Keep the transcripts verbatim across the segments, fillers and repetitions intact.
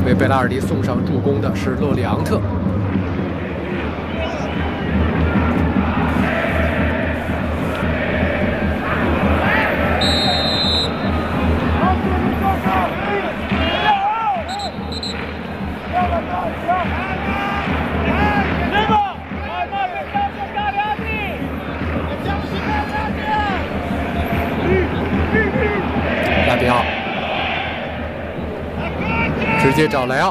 为贝拉尔迪送上助攻的是勒里昂特。拉比奥直接找莱奥，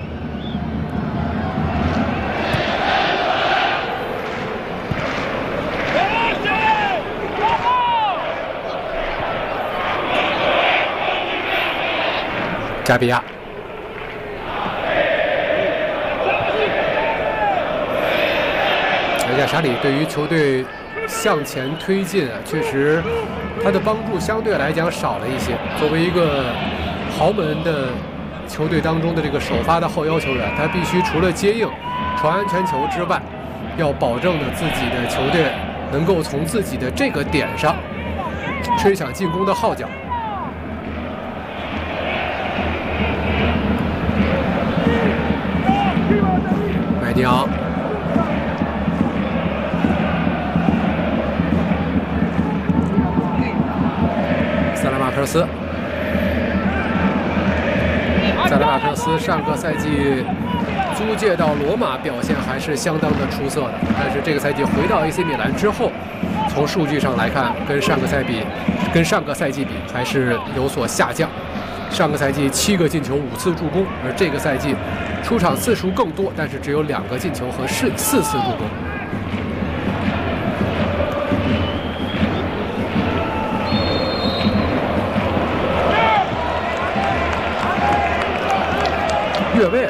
加比亚。亚沙里对于球队向前推进啊，确实他的帮助相对来讲少了一些。作为一个豪门的球队当中的这个首发的后腰球员，他必须除了接应、传安全球之外，要保证的自己的球队能够从自己的这个点上吹响进攻的号角。麦迪昂。萨拉马克斯，萨拉马克斯上个赛季租借到罗马，表现还是相当的出色的。但是这个赛季回到 A C 米兰之后，从数据上来看，跟上个赛比，跟上个赛季比还是有所下降。上个赛季七个进球，五次助攻，而这个赛季出场次数更多，但是只有两个进球和四四次助攻。越位，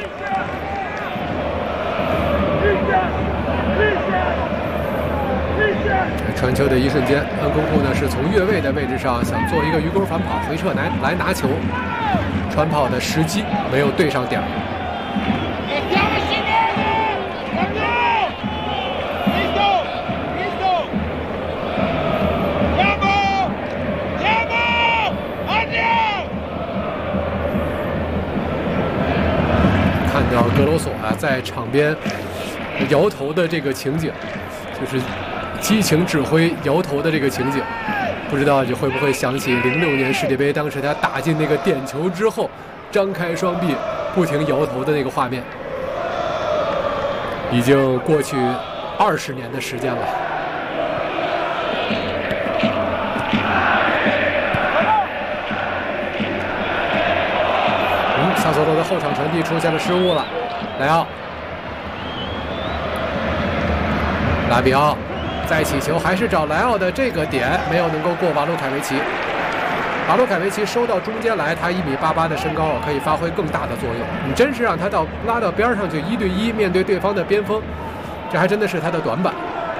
传球的一瞬间，恩昆库呢是从越位的位置上想做一个鱼钩反跑回撤来来拿球，传跑的时机没有对上点儿。看到格罗索啊在场边摇头的这个情景，就是激情指挥摇头的这个情景，不知道你会不会想起零六年世界杯当时他打进那个点球之后，张开双臂不停摇头的那个画面。已经过去二十年的时间了。嗯，萨索罗的后场传递出现了失误了，莱奥。拉比奥再起球，还是找莱奥的这个点，没有能够过瓦鲁凯维奇。瓦鲁凯维奇收到中间来，他一米八八的身高可以发挥更大的作用。你真是让他到拉到边上去一对一面对对方的边锋，这还真的是他的短板。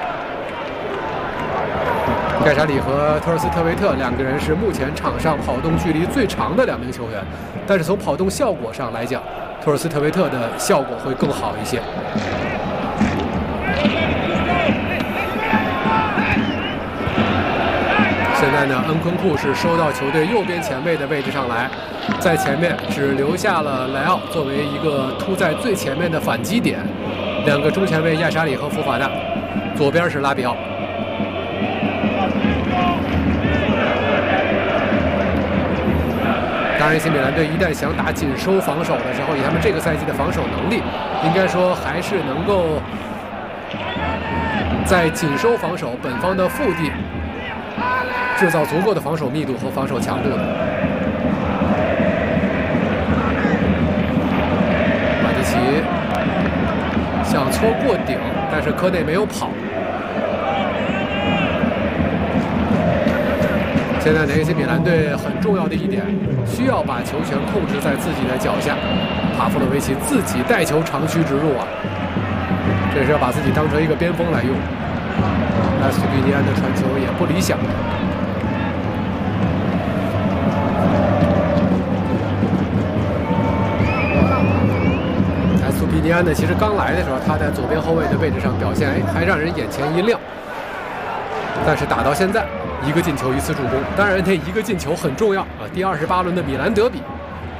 盖查里和托尔斯特维特两个人是目前场上跑动距离最长的两名球员，但是从跑动效果上来讲，托尔斯特维特的效果会更好一些。现在呢，恩昆库是收到球队右边前卫的位置上来，在前面只留下了莱奥作为一个突在最前面的反击点，两个中前卫亚沙里和福法纳，左边是拉比奥。当然，A C米兰队一旦想打紧收防守的时候，以他们这个赛季的防守能力，应该说还是能够在紧收防守本方的腹地制造足够的防守密度和防守强度的。马蒂奇想搓过顶，但是科内没有跑。现在的 A C 米兰队很重要的一点，需要把球权控制在自己的脚下。帕夫洛维奇自己带球长驱直入啊，这是要把自己当成一个边锋来用。那斯皮尼安的传球也不理想。苏皮尼安呢，其实刚来的时候，他在左边后卫的位置上表现，哎，还让人眼前一亮。但是打到现在，一个进球，一次助攻，当然这一个进球很重要啊。第二十八轮的米兰德比，